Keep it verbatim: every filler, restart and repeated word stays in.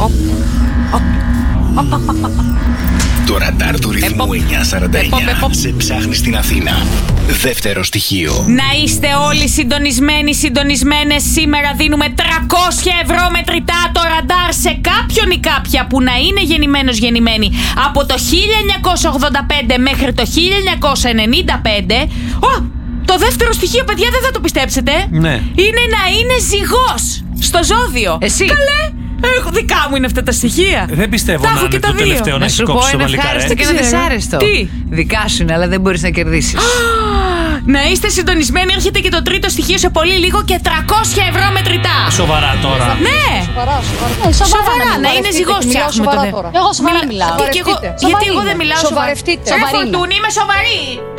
Το ραντάρ του ρυθμού εννιακόσια σαράντα εννιά σε ψάχνει στην Αθήνα. Δεύτερο στοιχείο. Να είστε όλοι συντονισμένοι, συντονισμένες. Σήμερα δίνουμε τριακόσια ευρώ μετρητά το ραντάρ σε κάποιον ή κάποια που να είναι γεννημένος γεννημένη από το χίλια εννιακόσια ογδόντα πέντε μέχρι το χίλια εννιακόσια ενενήντα πέντε. Ω, το δεύτερο στοιχείο, παιδιά, δεν θα το πιστέψετε. Ναι. Είναι να είναι ζυγός στο ζώδιο. Εσύ. Καλέ. Έχω, δικά μου είναι αυτά τα στοιχεία. Δεν πιστεύω τα να έχω είναι και το τα δύο. τελευταίο να Να έχει σου πω κόψει το ένα μαλλικάρι. ευχάριστο και ένα Ξέρω. δυσάρεστο. Τι? Δικά σου είναι, αλλά δεν μπορείς να κερδίσεις. Να είστε συντονισμένοι, έρχεται και το τρίτο στοιχείο σε πολύ λίγο και τριακόσια ευρώ μετρητά. Σοβαρά τώρα. Ναι! Σοβαρά, σοβαρά. Ναι, σοβαρά, Σοβαρά, να, να είναι ζυγός φτιάχνουμε το δε. Εγώ σοβαρά μιλάω. Τι, και εγώ, γιατί εγώ δεν μιλάω σοβαρά. Σοβαρευτείτε. Ρε Φορτούνη, είμαι σοβαρή.